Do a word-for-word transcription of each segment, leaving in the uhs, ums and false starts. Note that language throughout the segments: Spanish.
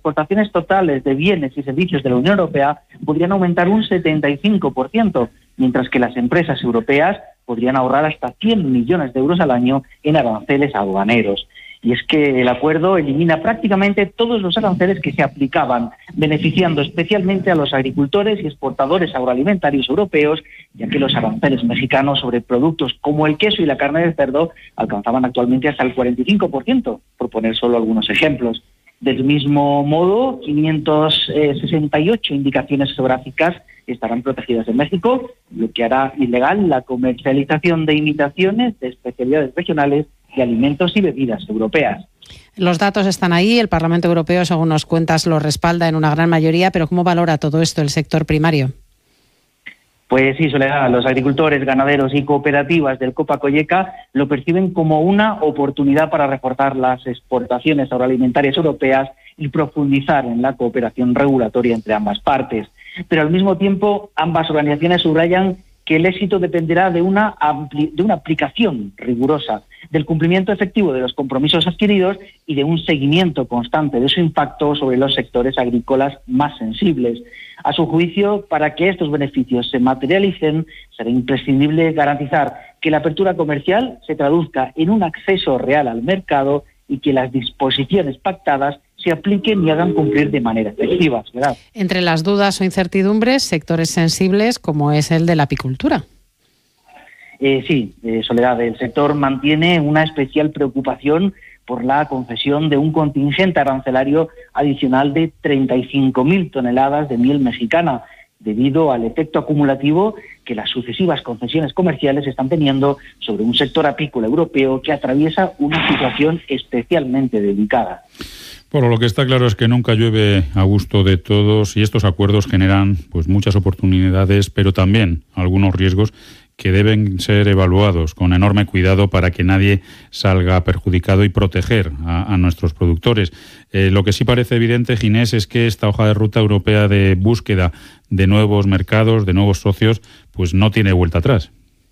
exportaciones totales de bienes y servicios de la Unión Europea podrían aumentar un setenta y cinco por ciento, mientras que las empresas europeas podrían ahorrar hasta cien millones de euros al año en aranceles aduaneros. Y es que el acuerdo elimina prácticamente todos los aranceles que se aplicaban, beneficiando especialmente a los agricultores y exportadores agroalimentarios europeos, ya que los aranceles mexicanos sobre productos como el queso y la carne de cerdo alcanzaban actualmente hasta el cuarenta y cinco por ciento, por poner solo algunos ejemplos. Del mismo modo, quinientas sesenta y ocho indicaciones geográficas estarán protegidas en México, lo que hará ilegal la comercialización de imitaciones de especialidades regionales de alimentos y bebidas europeas. Los datos están ahí, el Parlamento Europeo, según nos cuentas, lo respalda en una gran mayoría, pero ¿cómo valora todo esto el sector primario? Pues sí, Soledad, los agricultores, ganaderos y cooperativas del Copa-Cogeca lo perciben como una oportunidad para reforzar las exportaciones agroalimentarias europeas y profundizar en la cooperación regulatoria entre ambas partes. Pero al mismo tiempo, ambas organizaciones subrayan que el éxito dependerá de una, ampli- de una aplicación rigurosa, del cumplimiento efectivo de los compromisos adquiridos y de un seguimiento constante de su impacto sobre los sectores agrícolas más sensibles. A su juicio, para que estos beneficios se materialicen, será imprescindible garantizar que la apertura comercial se traduzca en un acceso real al mercado y que las disposiciones pactadas se apliquen y hagan cumplir de manera efectiva, ¿verdad? Entre las dudas o incertidumbres, sectores sensibles como es el de la apicultura. Eh, sí, eh, Soledad, el sector mantiene una especial preocupación por la concesión de un contingente arancelario adicional de treinta y cinco mil toneladas de miel mexicana, debido al efecto acumulativo que las sucesivas concesiones comerciales están teniendo sobre un sector apícola europeo que atraviesa una situación especialmente delicada. Bueno, lo que está claro es que nunca llueve a gusto de todos y estos acuerdos generan pues muchas oportunidades, pero también algunos riesgos que deben ser evaluados con enorme cuidado para que nadie salga perjudicado y proteger a, a nuestros productores. Eh, lo que sí parece evidente, Ginés, es que esta hoja de ruta europea de búsqueda de nuevos mercados, de nuevos socios, pues no tiene vuelta atrás.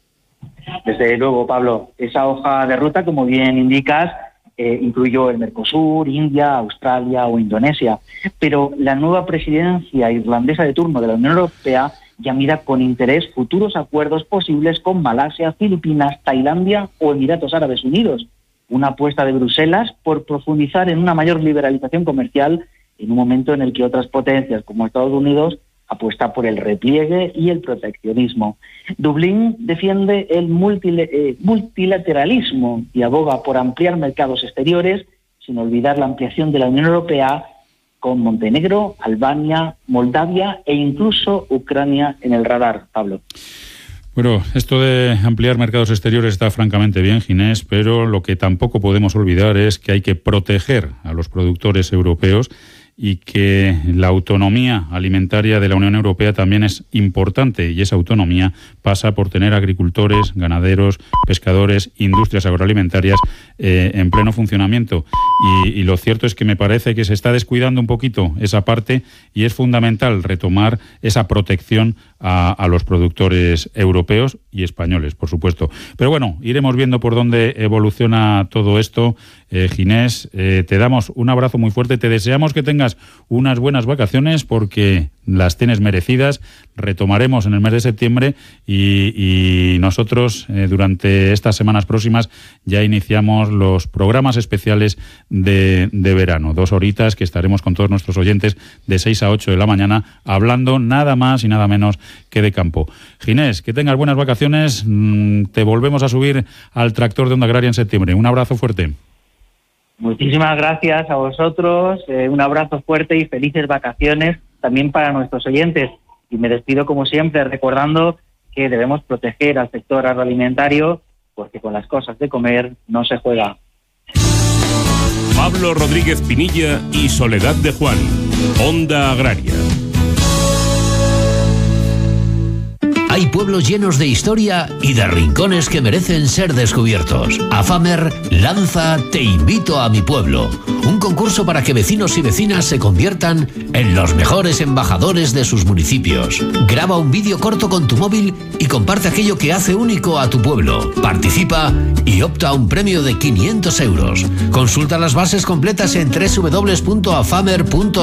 Desde luego, Pablo, esa hoja de ruta, como bien indicas, eh, incluyó el Mercosur, India, Australia o Indonesia, pero la nueva presidencia irlandesa de turno de la Unión Europea ya mira con interés futuros acuerdos posibles con Malasia, Filipinas, Tailandia o Emiratos Árabes Unidos. Una apuesta de Bruselas por profundizar en una mayor liberalización comercial en un momento en el que otras potencias como Estados Unidos apuesta por el repliegue y el proteccionismo. Dublín defiende el multile- eh, multilateralismo y aboga por ampliar mercados exteriores, sin olvidar la ampliación de la Unión Europea con Montenegro, Albania, Moldavia e incluso Ucrania en el radar, Pablo. Bueno, esto de ampliar mercados exteriores está francamente bien, Ginés, pero lo que tampoco podemos olvidar es que hay que proteger a los productores europeos y que la autonomía alimentaria de la Unión Europea también es importante, y esa autonomía pasa por tener agricultores, ganaderos, pescadores, industrias agroalimentarias eh, en pleno funcionamiento. Y, y lo cierto es que me parece que se está descuidando un poquito esa parte y es fundamental retomar esa protección a, a los productores europeos y españoles, por supuesto. Pero bueno, iremos viendo por dónde evoluciona todo esto. Eh, Ginés, eh, te damos un abrazo muy fuerte, te deseamos que tengas unas buenas vacaciones porque las tienes merecidas. Retomaremos en el mes de septiembre y, y nosotros eh, durante estas semanas próximas ya iniciamos los programas especiales de, de verano, dos horitas que estaremos con todos nuestros oyentes de seis a ocho de la mañana hablando nada más y nada menos que de campo. Ginés, que tengas buenas vacaciones, te volvemos a subir al tractor de Onda Agraria en septiembre. Un abrazo fuerte. Muchísimas gracias a vosotros, eh, un abrazo fuerte y felices vacaciones también para nuestros oyentes. Y me despido como siempre recordando que debemos proteger al sector agroalimentario porque con las cosas de comer no se juega. Pablo Rodríguez Pinilla y Soledad de Juan, Onda Agraria. Hay pueblos llenos de historia y de rincones que merecen ser descubiertos. AFAMER lanza Te invito a mi pueblo, un concurso para que vecinos y vecinas se conviertan en los mejores embajadores de sus municipios. Graba un vídeo corto con tu móvil y comparte aquello que hace único a tu pueblo. Participa y opta a un premio de quinientos euros. Consulta las bases completas en doble u doble u doble u punto afamer punto